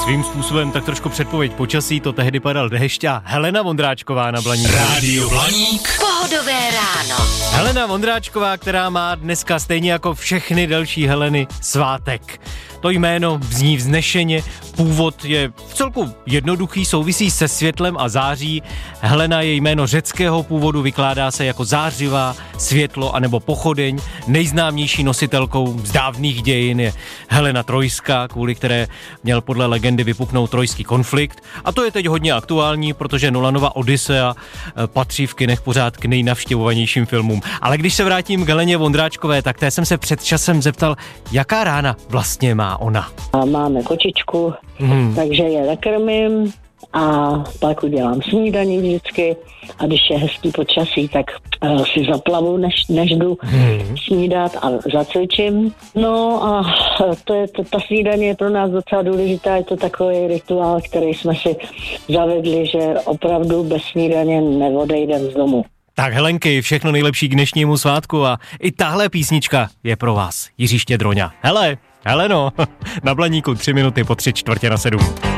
Svým způsobem tak trošku předpověď počasí, to tehdy padal déšť a Helena Vondráčková na Blaníku. Rádio Blaník. Pohodové ráno. Helena Vondráčková, která má dneska stejně jako všechny další Heleny svátek. To jméno zní vznešeně, původ je vcelku jednoduchý, souvisí se světlem a září. Helena je jméno řeckého původu, vykládá se jako zářivá, světlo anebo pochodeň. Nejznámější nositelkou z dávných dějin je Helena Trojská, kvůli které měl podle legendy vypuknout trojský konflikt. A to je teď hodně aktuální, protože Nolanova Odyssea patří v kinech pořád k nejnavštěvovanějším filmům. Ale když se vrátím k Heleně Vondráčkové, tak té jsem se před časem zeptal, jaká rána vlastně má ona. A máme kočičku, takže je nakrmím a pak udělám snídaní vždycky a když je hezký počasí, tak si zaplavu, než jdu snídat a zacvičím. No a ta snídaně je pro nás docela důležitá, je to takový rituál, který jsme si zavedli, že opravdu bez snídaně neodejdem z domu. Tak Helenky, všechno nejlepší k dnešnímu svátku a i tahle písnička je pro vás, Jiří Štědroňa. Heleno, na Blaníku 3 minuty po 6:45.